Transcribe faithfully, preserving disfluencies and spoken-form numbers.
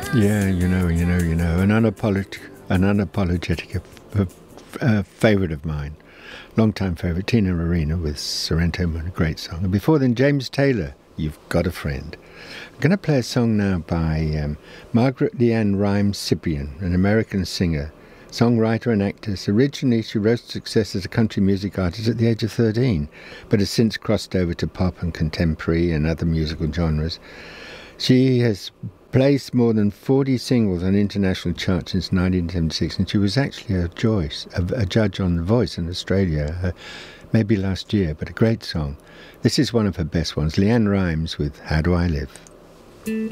Yeah, you know, you know, you know, an unapologetic, an unapologetic uh, uh, favourite of mine, long-time favourite, Tina Arena with Sorrento Moon, a great song. And before then, James Taylor, You've Got a Friend. I'm going to play a song now by um, Margaret Leanne Rhymes Cyprian, an American singer, songwriter and actress. Originally, she rose to success as a country music artist at the age of thirteen, but has since crossed over to pop and contemporary and other musical genres. She has placed more than forty singles on international charts since nineteen seventy-six, and she was actually a, Joyce, a, a judge on The Voice in Australia, uh, maybe last year, but a great song. This is one of her best ones, Leanne Rhymes with How Do I Live?